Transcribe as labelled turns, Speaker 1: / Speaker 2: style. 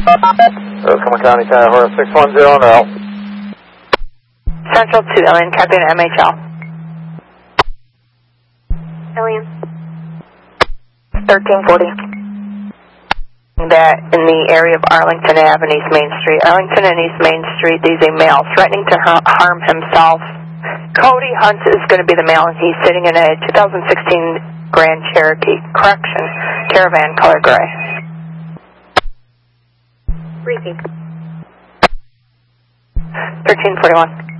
Speaker 1: Cumberland County, Tower 610 on route.
Speaker 2: Central to Alien, copy on MHL.
Speaker 3: Alien.
Speaker 2: 1340. That in the area of Arlington Ave and East Main Street. Arlington and East Main Street, there's a male threatening to harm himself. Cody Hunt is going to be the male, and he's sitting in a 2016 Grand Cherokee Correction Caravan, color gray.
Speaker 3: Briefing.
Speaker 2: 1341.